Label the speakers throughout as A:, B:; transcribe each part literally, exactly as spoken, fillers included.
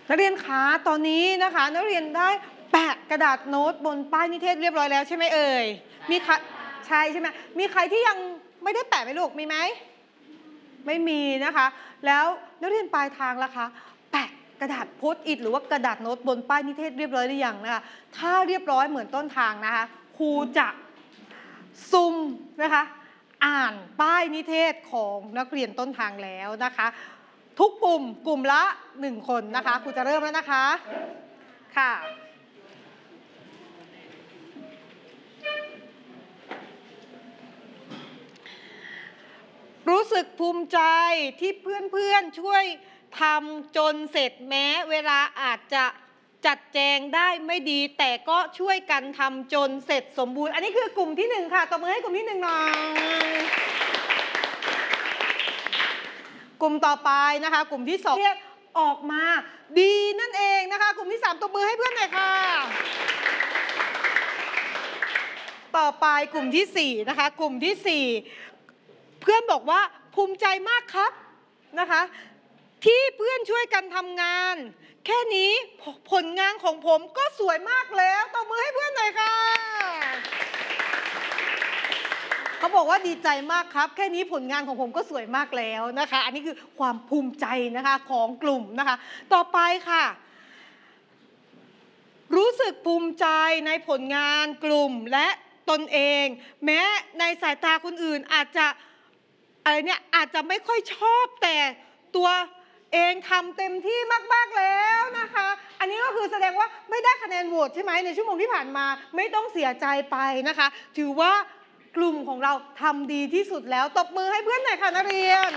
A: นักเรียนคะตอนนี้นะคะนักเรียนได้แปะกระดาษโน้ตบนป้ายนิเทศเรียบร้อยแล้วใช่ไหมเอ่ยมีใครใช่ใช่ไหมมีใครที่ยังไม่ได้แปะไหมลูกมีไหมไม่มีนะคะแล้วนักเรียนปลายทางล่ะคะแปะกระดาษโพสต์อิทหรือว่ากระดาษโน้ตบนป้ายนิเทศเรียบร้อยหรือยังนะคะถ้าเรียบร้อยเหมือนต้นทางนะคะครูจะซุ่มนะคะอ่านป้ายนิเทศของนักเรียนต้นทางแล้วนะคะทุกกลุ่มกลุ่มละหนึ่งคนนะคะครูจะเริ่มแล้วนะคะค่ะรู้สึกภูมิใจที่เพื่อนๆช่วยทำจนเสร็จแม้เวลาอาจจะจัดแจงได้ไม่ดีแต่ก็ช่วยกันทำจนเสร็จสมบูรณ์อันนี้คือกลุ่มที่หนึ่งค่ะตบมือให้กลุ่มที่หนึ่งหน่อยกลุ่มต่อไปนะคะกลุ่มที่สองออกมาดีนั่นเองนะคะกลุ่มที่สามตบมือให้เพื่อนหน่อยค่ะต่อไปกลุ่มที่สี่นะคะกลุ่มที่สี่เพื่อนบอกว่าภูมิใจมากครับนะคะที่เพื่อนช่วยกันทำงานแค่นี้ผลงานของผมก็สวยมากแล้วตบมือให้เพื่อนหน่อยค่ะเขาบอกว่าดีใจมากครับแค่นี้ผลงานของผมก็สวยมากแล้วนะคะอันนี้คือความภูมิใจนะคะของกลุ่มนะคะต่อไปค่ะรู้สึกภูมิใจในผลงานกลุ่มและตนเองแม้ในสายตาคนอื่นอาจจะอะไรเนี่ยอาจจะไม่ค่อยชอบแต่ตัวเองทำเต็มที่มากๆแล้วนะคะอันนี้ก็คือแสดงว่าไม่ได้คะแนนโหวตใช่ไหมในชั่วโมงที่ผ่านมาไม่ต้องเสียใจไปนะคะถือว่ากลุ่มของเราทำดีที่สุดแล้วตบมือให้เพื่อนหน่อยค่ะนักเรียน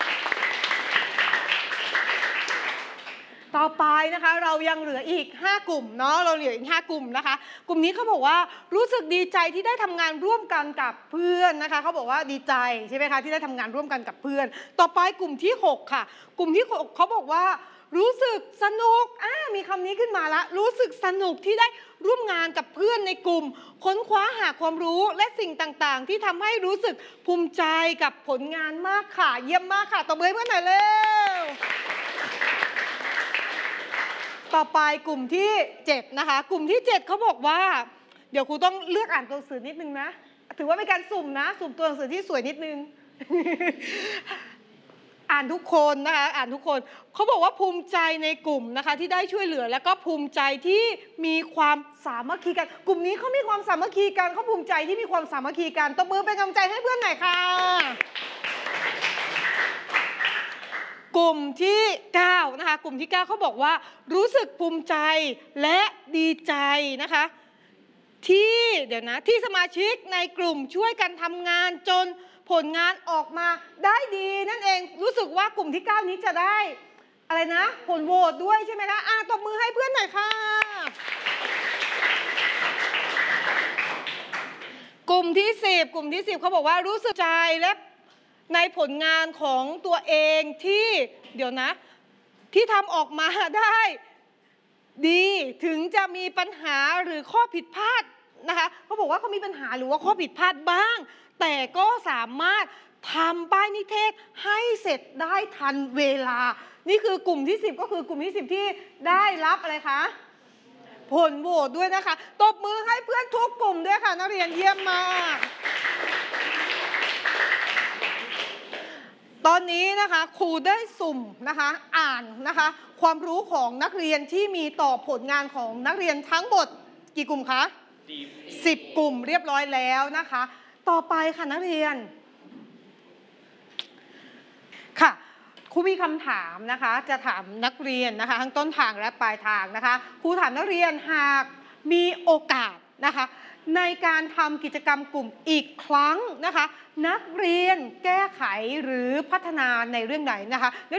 A: ต่อไปนะคะเรายังเหลืออีกห้ากลุ่มเนาะเราเหลืออีกห้ากลุ่มนะคะกลุ่มนี้เขาบอกว่ารู้สึกดีใจที่ได้ทำงานร่วมกันกับเพื่อนนะคะเขาบอกว่าดีใจใช่ไหมคะที่ได้ทำงานร่วมกันกับเพื่อนต่อไปกลุ่มที่หกค่ะกลุ่มที่หกเขาบอกว่ารู้สึกสนุกอ่ามีคำนี้ขึ้นมาละรู้สึกสนุกที่ได้ร่วมงานกับเพื่อนในกลุ่มค้นคว้าหาความรู้และสิ่งต่างๆที่ทำให้รู้สึกภูมิใจกับผลงานมากค่ะเยี่ยมมากค่ะตบมือให้เพื่อนหน่อยเร็วต่อไปกลุ่มที่เจ็ดนะคะกลุ่มที่เจ็ดเขาบอกว่าเดี๋ยวครูต้องเลือกอ่านตัวหนังสือนิดนึงนะถือว่าเป็นการสุ่มนะสุ่มตัวหนังสือที่สวยนิดนึง อ่านทุกคนนะคะอ่านทุกคนเขาบอกว่าภูมิใจในกลุ่มนะคะที่ได้ช่วยเหลือแล้วก็ภูมิใจที่มีความสามัคคีกันกลุ่มนี้เขามีความสามัคคีกันเขาภูมิใจที่มีความสามัคคีกันตบมือเป็นกำลังใจให้เพื่อนหน่อยค่ะกลุ่มที่เก้านะคะกลุ่มที่เก้าเขาบอกว่ารู้สึกภูมิใจและดีใจนะคะที่เดี๋ยวนะที่สมาชิกในกลุ่มช่วยกันทำงานจนผลงานออกมาได้ดีนั่นเองรู้สึกว่ากลุ่มที่เก้านี้จะได้อะไรนะผลโหวตด้วยใช่ไหมคะอ่ะตบมือให้เพื่อนหน่อยค่ะกลุ่มที่สิบกลุ่มที่สิบเขาบอกว่ารู้สึกใจและในผลงานของตัวเองที่เดี๋ยวนะที่ทำออกมาได้ดีถึงจะมีปัญหาหรือข้อผิดพลาดนะคะเขาบอกว่าเขามีปัญหาหรือว่าข้อผิดพลาดบ้างแต่ก็สามารถทำป้ายนิเทศให้เสร็จได้ทันเวลานี่คือกลุ่มที่สิบก็คือกลุ่มที่สิบที่ได้รับอะไรคะผลโหวตด้วยนะคะตบมือให้เพื่อนทุกกลุ่มด้วยค่ะนักเรียนเยี่ยมมากตอนนี้นะคะครูได้สุ่มนะคะอ่านนะคะความรู้ของนักเรียนที่มีต่อผลงานของนักเรียนทั้งหมดกี่กลุ่มคะสิบกลุ่มเรียบร้อยแล้วนะคะต่อไปค่ะนักเรียนค่ะครูมีคำถามนะคะจะถามนักเรียนนะคะทั้งต้นทางและปลายทางนะคะครูถามนักเรียนหากมีโอกาสนะคะในการทำกิจกรรมกลุ่มอีกครั้งนะคะนักเรียนแก้ไขหรือพัฒนาในเรื่องไหนนะคะ